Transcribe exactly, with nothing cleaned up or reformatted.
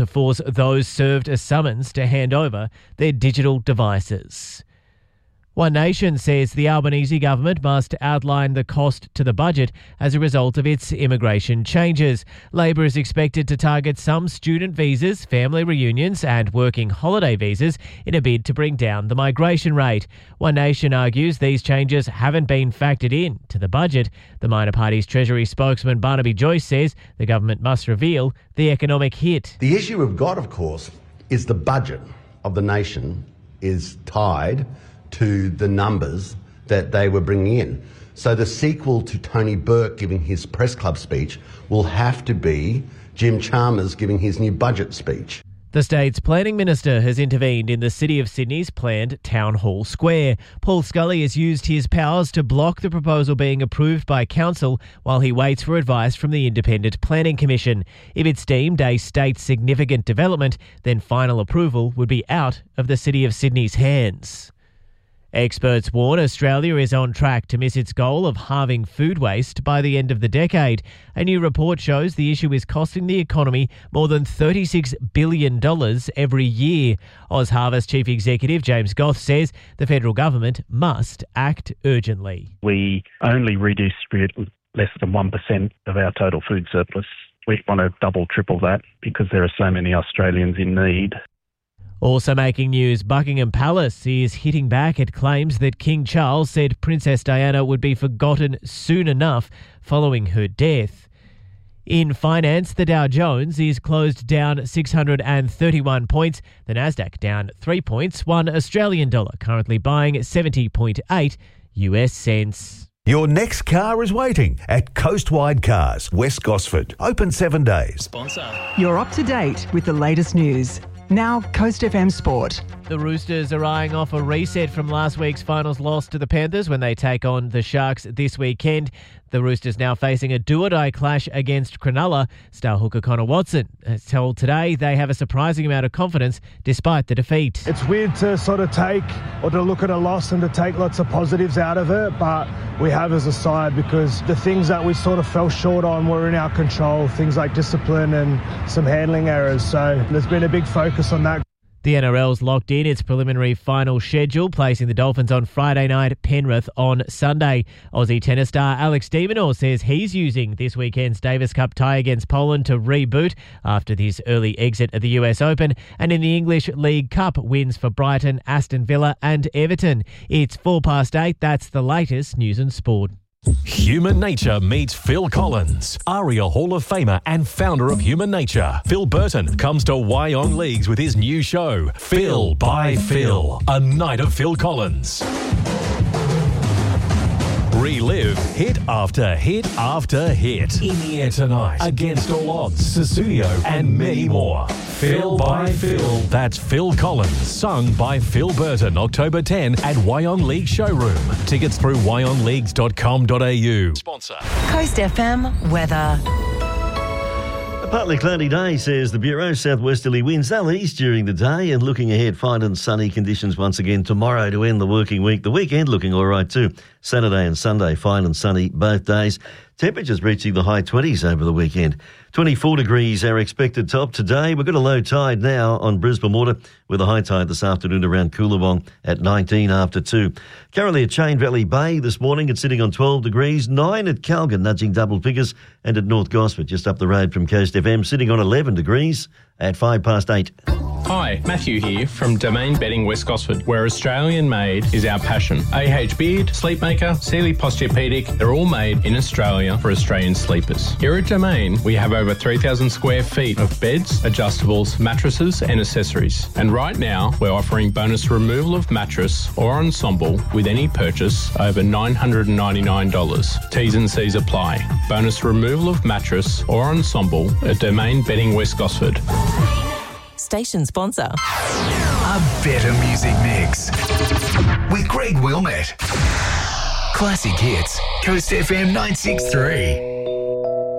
to force those served a summons to hand over their digital devices. One Nation says the Albanese government must outline the cost to the budget as a result of its immigration changes. Labor is expected to target some student visas, family reunions and working holiday visas in a bid to bring down the migration rate. One Nation argues these changes haven't been factored in to the budget. The minor party's Treasury spokesman Barnaby Joyce says the government must reveal the economic hit. The issue we've got, of course, is the budget of the nation is tied to the numbers that they were bringing in. So the sequel to Tony Burke giving his press club speech will have to be Jim Chalmers giving his new budget speech. The state's planning minister has intervened in the City of Sydney's planned Town Hall Square. Paul Scully has used his powers to block the proposal being approved by council while he waits for advice from the Independent Planning Commission. If it's deemed a state significant development, then final approval would be out of the City of Sydney's hands. Experts warn Australia is on track to miss its goal of halving food waste by the end of the decade. A new report shows the issue is costing the economy more than thirty-six billion dollars every year. OzHarvest Chief Executive James Goth says the federal government must act urgently. We only redistribute less than one percent of our total food surplus. We want to double, triple that because there are so many Australians in need. Also making news, Buckingham Palace is hitting back at claims that King Charles said Princess Diana would be forgotten soon enough following her death. In finance, the Dow Jones is closed down six hundred thirty-one points. The Nasdaq down three points. One Australian dollar currently buying seventy point eight U S cents. Your next car is waiting at Coastwide Cars, West Gosford. Open seven days. Sponsor. You're up to date with the latest news. Now, Coast F M Sport. The Roosters are eyeing off a reset from last week's finals loss to the Panthers when they take on the Sharks this weekend. The Roosters now facing a do-or-die clash against Cronulla. Star hooker Connor Watson has told Today they have a surprising amount of confidence despite the defeat. It's weird to sort of take or to look at a loss and to take lots of positives out of it, but we have as a side because the things that we sort of fell short on were in our control, things like discipline and some handling errors. So there's been a big focus on that. The N R L's locked in its preliminary final schedule, placing the Dolphins on Friday night, Penrith on Sunday. Aussie tennis star Alex de Minaur says he's using this weekend's Davis Cup tie against Poland to reboot after his early exit at the U S Open. And in the English League Cup, wins for Brighton, Aston Villa and Everton. It's four past eight. That's the latest news and sport. Human Nature meets Phil Collins, ARIA Hall of Famer and founder of Human Nature. Phil Burton comes to Wyong Leagues with his new show, Phil by Phil, a night of Phil Collins. Relive hit after hit after hit. In the air tonight, Against All Odds, Susudio and many more. Phil by Phil. That's Phil Collins, sung by Phil Burton, October tenth at Wyong League Showroom. Tickets through wyong leagues dot com dot a u. Sponsor. Coast F M weather. A partly cloudy day, says the Bureau. Southwesterly winds, they'll ease during the day, and looking ahead, fine and sunny conditions once again tomorrow to end the working week. The weekend looking all right too. Saturday and Sunday, fine and sunny both days. Temperatures reaching the high twenties over the weekend. twenty-four degrees our expected top today. We've got a low tide now on Brisbane Water with a high tide this afternoon around Coolabong at nineteen after two. Currently at Chain Valley Bay this morning, it's sitting on twelve degrees. nine at Calgary, nudging double figures. And at North Gosford, just up the road from Coast F M, sitting on eleven degrees at five past eight. Hi, Matthew here from Domain Bedding West Gosford, where Australian made is our passion. A H Beard, Sleepmaker, Sealy Posturepedic, they're all made in Australia for Australian sleepers. Here at Domain, we have over three thousand square feet of beds, adjustables, mattresses and accessories. And right now, we're offering bonus removal of mattress or ensemble with any purchase over nine hundred ninety-nine dollars. T's and C's apply. Bonus removal of mattress or ensemble at Domain Bedding West Gosford. Station sponsor. A better music mix with Greg Wilmette. Classic hits, Coast F M nine six three.